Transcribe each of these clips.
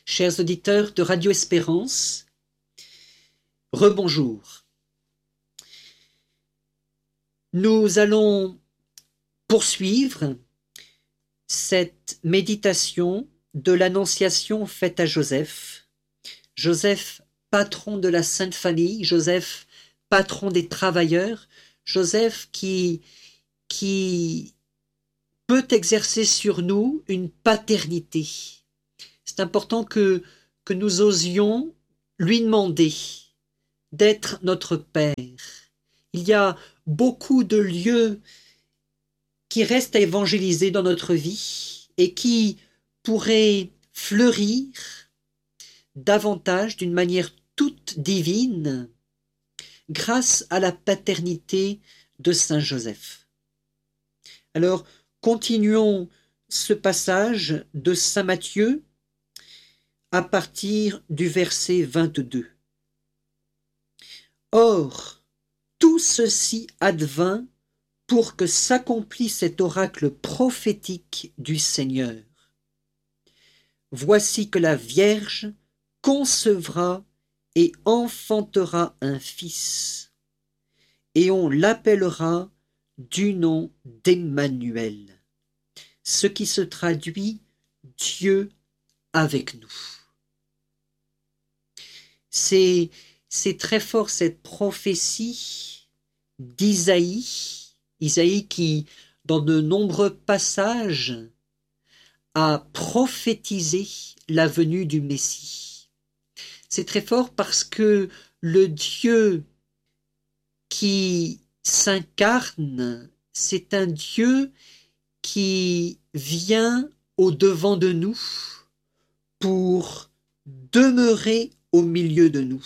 Chers auditeurs de Radio Espérance, rebonjour. Nous allons poursuivre cette méditation de l'Annonciation faite à Joseph. Joseph, patron de la Sainte Famille, Joseph, patron des travailleurs, Joseph qui peut exercer sur nous une paternité. C'est important que nous osions lui demander d'être notre Père. Il y a beaucoup de lieux qui restent à évangéliser dans notre vie et qui pourraient fleurir davantage d'une manière toute divine grâce à la paternité de Saint Joseph. Alors, continuons ce passage de Saint Matthieu à partir du verset 22. Or, tout ceci advint pour que s'accomplisse cet oracle prophétique du Seigneur. Voici que la Vierge concevra et enfantera un fils, et on l'appellera du nom d'Emmanuel, ce qui se traduit Dieu avec nous. C'est très fort cette prophétie d'Isaïe, Isaïe qui, dans de nombreux passages, a prophétisé la venue du Messie. C'est très fort parce que le Dieu qui s'incarne, c'est un Dieu qui vient au-devant de nous pour demeurer au milieu de nous.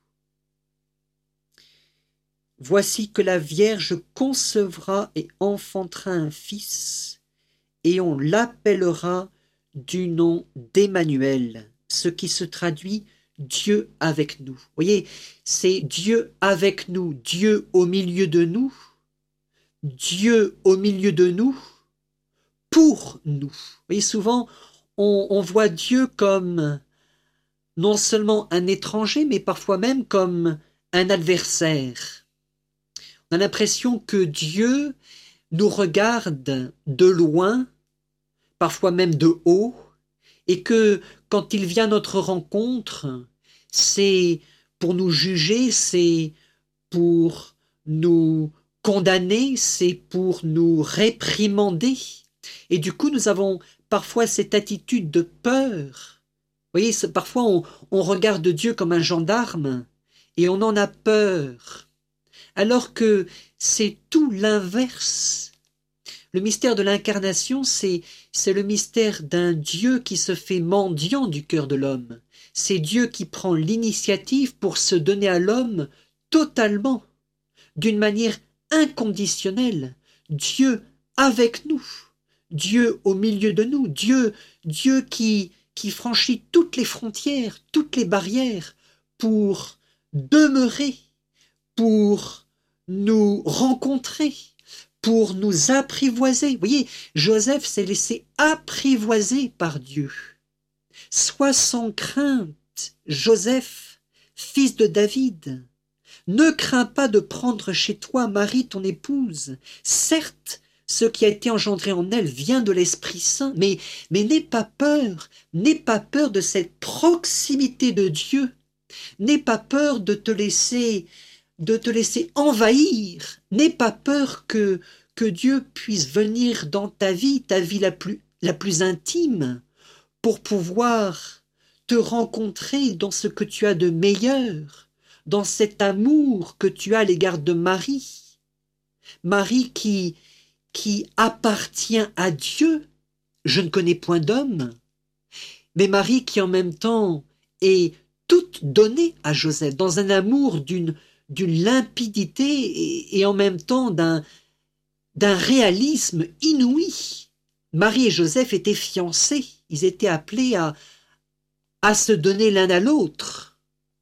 Voici que la Vierge concevra et enfantera un fils, et on l'appellera du nom d'Emmanuel, ce qui se traduit Dieu avec nous. Vous voyez, c'est Dieu avec nous, Dieu au milieu de nous, Dieu au milieu de nous, pour nous. Vous voyez, souvent, on voit Dieu comme non seulement un étranger, mais parfois même comme un adversaire. On a l'impression que Dieu nous regarde de loin, parfois même de haut, et que quand il vient à notre rencontre, c'est pour nous juger, c'est pour nous condamner, c'est pour nous réprimander. Et du coup, nous avons parfois cette attitude de peur. Vous voyez, parfois on regarde Dieu comme un gendarme et on en a peur, alors que c'est tout l'inverse. Le mystère de l'incarnation, c'est le mystère d'un Dieu qui se fait mendiant du cœur de l'homme. C'est Dieu qui prend l'initiative pour se donner à l'homme totalement, d'une manière inconditionnelle. Dieu avec nous, Dieu au milieu de nous, Dieu qui franchit toutes les frontières, toutes les barrières pour demeurer, pour nous rencontrer, pour nous apprivoiser. Vous voyez, Joseph s'est laissé apprivoiser par Dieu. Sois sans crainte, Joseph, fils de David. Ne crains pas de prendre chez toi Marie, ton épouse. Certes, ce qui a été engendré en elle vient de l'Esprit Saint, mais n'aie pas peur de cette proximité de Dieu. N'aie pas peur de te laisser envahir. N'aie pas peur que Dieu puisse venir dans ta vie la plus intime, pour pouvoir te rencontrer dans ce que tu as de meilleur, dans cet amour que tu as à l'égard de Marie. Marie qui appartient à Dieu. Je ne connais point d'homme, mais Marie qui en même temps est toute donnée à Joseph, dans un amour d'une limpidité et en même temps d'un réalisme inouï. Marie et Joseph étaient fiancés, ils étaient appelés à se donner l'un à l'autre,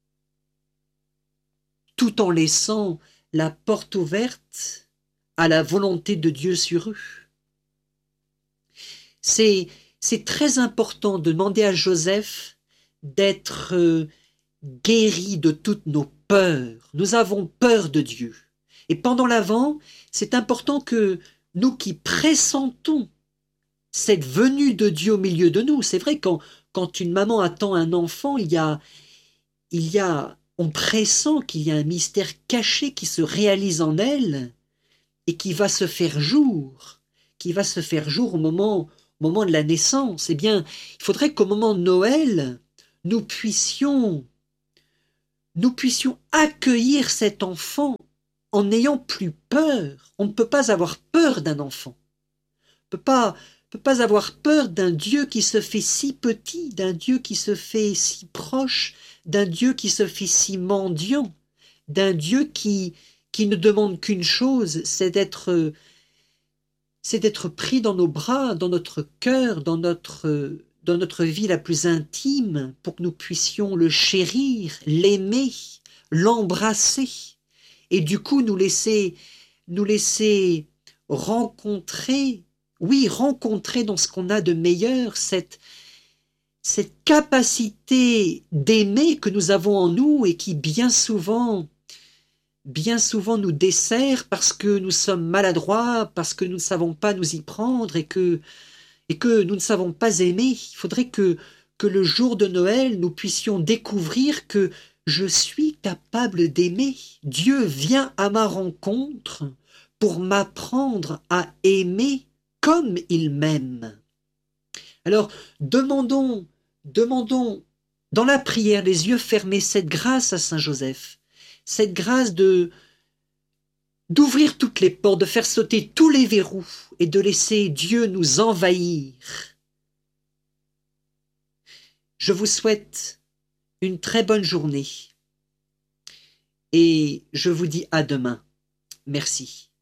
tout en laissant la porte ouverte à la volonté de Dieu sur eux. C'est très important de demander à Joseph d'être guéris de toutes nos peurs. Nous avons peur de Dieu. Et pendant l'Avent, c'est important que nous qui pressentons cette venue de Dieu au milieu de nous, c'est vrai, quand une maman attend un enfant, on pressent qu'il y a un mystère caché qui se réalise en elle et qui va se faire jour, au moment de la naissance. Eh bien, il faudrait qu'au moment de Noël, nous puissions accueillir cet enfant en n'ayant plus peur. On ne peut pas avoir peur d'un enfant. On ne peut pas avoir peur d'un Dieu qui se fait si petit, d'un Dieu qui se fait si proche, d'un Dieu qui se fait si mendiant, d'un Dieu qui ne demande qu'une chose, c'est d'être pris dans nos bras, dans notre cœur, dans notre vie la plus intime, pour que nous puissions le chérir, l'aimer, l'embrasser, et du coup nous laisser rencontrer, oui, rencontrer dans ce qu'on a de meilleur cette capacité d'aimer que nous avons en nous et qui bien souvent nous dessert parce que nous sommes maladroits, parce que nous ne savons pas nous y prendre et que nous ne savons pas aimer. Il faudrait que le jour de Noël, nous puissions découvrir que je suis capable d'aimer. Dieu vient à ma rencontre pour m'apprendre à aimer comme il m'aime. Alors, demandons dans la prière, les yeux fermés, cette grâce à Saint Joseph, cette grâce d'ouvrir toutes les portes, de faire sauter tous les verrous et de laisser Dieu nous envahir. Je vous souhaite une très bonne journée et je vous dis à demain. Merci.